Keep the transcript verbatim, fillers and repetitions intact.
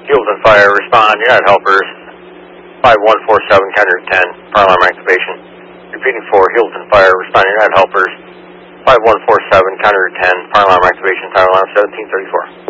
Hilton Fire, respond, United Helpers, five one four seven, counter ten, fire alarm activation. Repeating for Hilton Fire, respond, United Helpers, five one four seven, counter ten, fire alarm activation, fire alarm seventeen thirty-four.